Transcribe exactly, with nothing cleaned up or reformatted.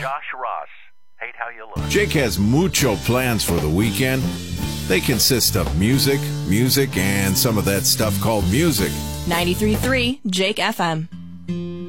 Josh Ross, Hate How You Look. Jake has mucho plans for the weekend. They consist of music, music, and some of that stuff called music. ninety-three point three Jake F M.